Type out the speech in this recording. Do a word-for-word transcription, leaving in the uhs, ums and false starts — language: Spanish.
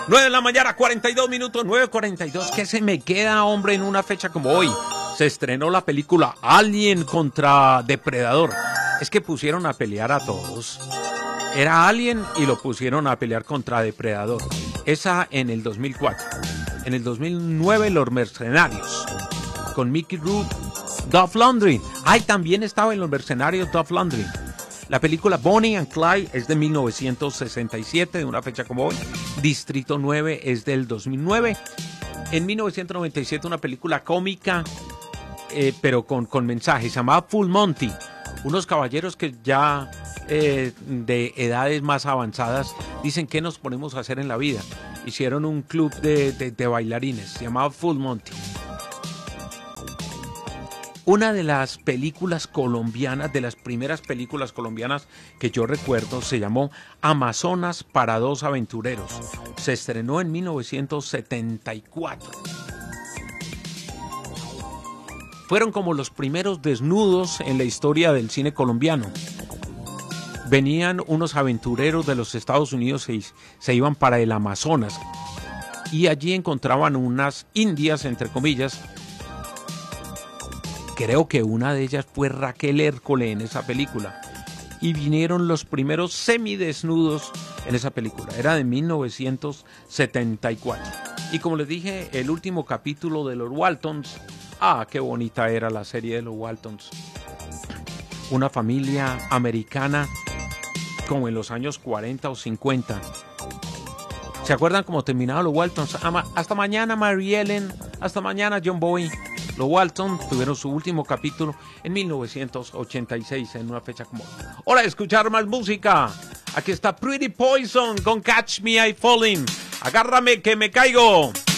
nueve de la mañana, cuarenta y dos minutos, nueve cuarenta y dos. ¿Qué se me queda, hombre, en una fecha como hoy? Se estrenó la película Alien contra Depredador. Es que pusieron a pelear a todos. Era Alien y lo pusieron a pelear contra Depredador. Esa en el dos mil cuatro. En el dos mil nueve, Los Mercenarios. Con Mickey Rourke, Dolph Lundgren. Ay, también estaba en Los Mercenarios Dolph Lundgren. La película Bonnie and Clyde es de mil novecientos sesenta y siete, de una fecha como hoy. Distrito nueve es del dos mil nueve. En mil novecientos noventa y siete, una película cómica, eh, pero con, con mensaje. Se llamaba Full Monty. Unos caballeros que ya eh, de edades más avanzadas dicen qué nos ponemos a hacer en la vida. Hicieron un club de, de, de bailarines. Se llamaba Full Monty. Una de las películas colombianas, de las primeras películas colombianas que yo recuerdo, se llamó Amazonas para dos aventureros. Se estrenó en mil novecientos setenta y cuatro. Fueron como los primeros desnudos en la historia del cine colombiano. Venían unos aventureros de los Estados Unidos y se iban para el Amazonas. Y allí encontraban unas indias, entre comillas. Creo que una de ellas fue Raquel Hércole en esa película. Y vinieron los primeros semidesnudos en esa película. Era de mil novecientos setenta y cuatro. Y como les dije, el último capítulo de Los Waltons. Ah, qué bonita era la serie de Los Waltons. Una familia americana como en los años cuarenta o cincuenta. ¿Se acuerdan cómo terminaban Los Waltons? Hasta mañana, Mary Ellen. Hasta mañana, John Boy. Los Waltons tuvieron su último capítulo en mil novecientos ochenta y seis, en una fecha como... ¡Hora de escuchar más música! Aquí está Pretty Poison con Catch Me I Falling. ¡Agárrame que me caigo!